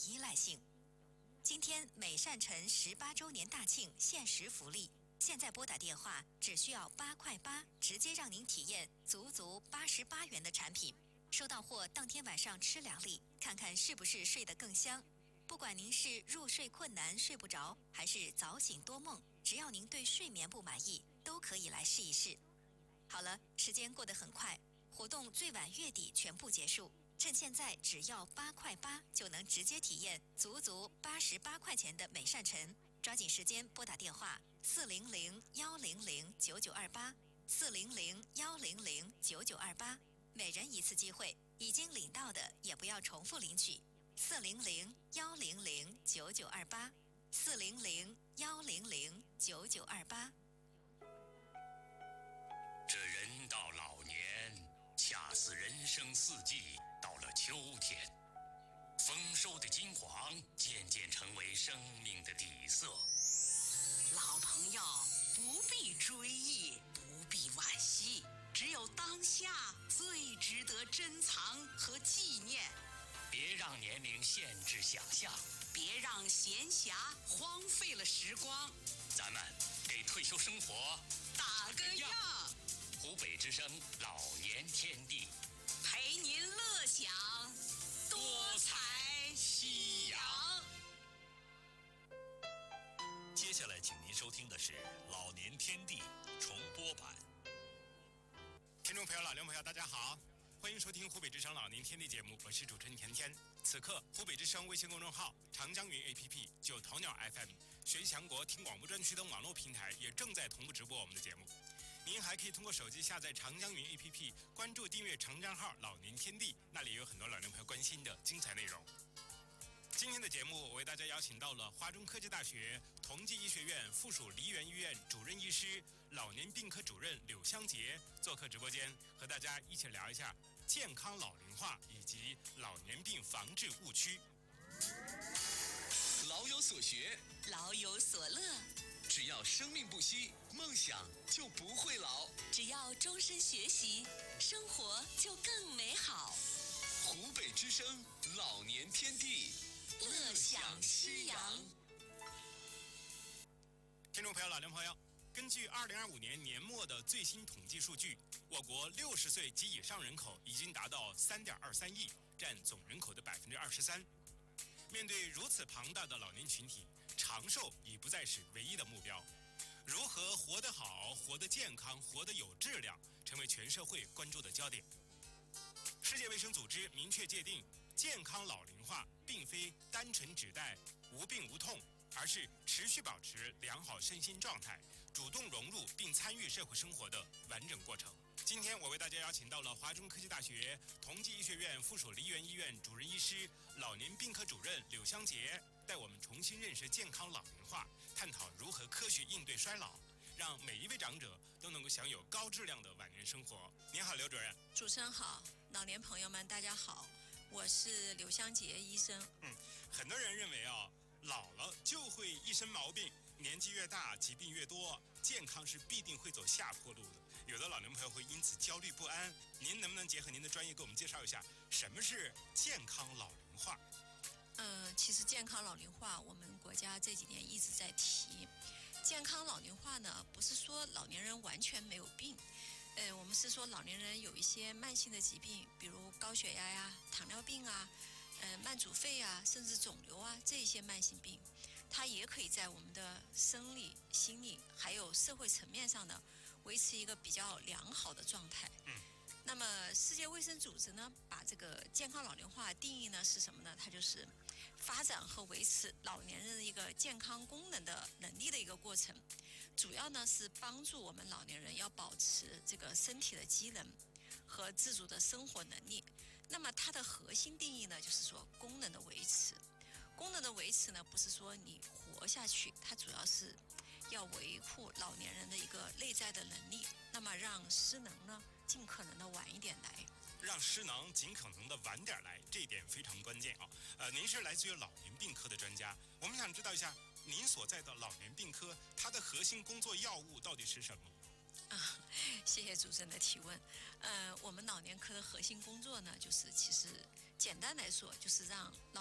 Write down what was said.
依赖性。今天美善辰18周年大庆限时福利，现在拨打电话只需要8块8，直接让您体验足88元的产品。收到货当天晚上吃2粒，看看是不是睡得更香。不管您是入睡困难睡不着，还是早醒多梦，只要您对睡眠不满意，都可以来试一试。好了，时间过得很快，活动最晚月底全部结束。趁现在只要8块8，就能直接体验足88块钱的美善辰。抓紧时间拨打电话400-100-9928，400-100-9928，每人1次机会，已经领到的也不要重复领取。400-100-9928，400-100-9928。 这人到老年，恰似人生4季到了秋天，丰收的金黄渐渐成为生命的底色。 老朋友不必追忆，不必惋惜，只有当下最值得珍藏和纪念。 别让年龄限制想象， 别让闲暇荒废了时光。 咱们给退休生活打个样。 湖北之声老年天地， 陪您乐享多彩夕阳。 接下来请您收听的是老年天地重播版。 听众朋友、老年朋友，大家好，欢迎收听湖北之声老年天地节目，我是主持人甜甜。此刻，湖北之声微信公众号、长江云 APP、9头鸟 FM、学习强国听广播专区等网络平台也正在同步直播我们的节目。您还可以通过手机下载长江云 APP， 关注订阅长江号老年天地，那里有很多老年朋友关心的精彩内容。今天的节目，我为大家邀请到了华中科技大学同济医学院附属梨园医院主任医师、老年病科主任柳香杰做客直播间，和大家一起聊一下健康老龄化以及老年病防治误区。 老有所学， 老有所乐， 只要生命不息，梦想就不会老。 只要终身学习，生活就更美好。 湖北之声老年天地， 乐享夕阳。 听众朋友、老年朋友，根据2025年年末的最新统计数据，我国60岁及以上人口已经达到3.23亿，占总人口的23%。面对如此庞大的老年群体，长寿已不再是唯一的目标。如何活得好、活得健康、活得有质量，成为全社会关注的焦点。世界卫生组织明确界定，健康老龄化并非单纯指代无病无痛，而是持续保持良好身心状态，主动融入并参与社会生活的完整过程。今天我为大家邀请到了华中科技大学同济医学院附属梨园医院主任医师、老年病科主任柳香杰，带我们重新认识健康老龄化，探讨如何科学应对衰老，让每一位长者都能够享有高质量的晚年生活。您好，刘主任。 主持人好，老年朋友们大家好，我是柳香杰医生。 很多人认为老了就会一身毛病，年纪越大疾病越多，健康是必定会走下坡路的。有的老年朋友会因此焦虑不安，您能不能结合您的专业给我们介绍一下什么是健康老龄化？ 其实健康老龄化我们国家这几年一直在提。健康老龄化呢，不是说老年人完全没有病，我们是说老年人有一些慢性的疾病，比如高血压呀、糖尿病啊、慢阻肺啊，甚至肿瘤啊，这些慢性病，它也可以在我们的生理、心理还有社会层面上呢，维持一个比较良好的状态。那么世界卫生组织呢，把这个健康老龄化定义呢是什么呢？它就是发展和维持老年人的一个健康功能的能力的一个过程，主要呢是帮助我们老年人要保持这个身体的机能和自主的生活能力。那么它的核心定义呢，就是说功能的维持。功能的维持呢，不是说你活下去，它主要是要维护老年人的一个内在的能力，那么让失能呢尽可能的晚一点来。 让失能尽可能的晚点来，这一点非常关键您是来自于老年病科的专家，我们想知道一下您所在的老年病科，它的核心工作药物到底是什么？ 谢谢主持人的提问。我们老年科的核心工作呢，就是其实简单来说，就是让老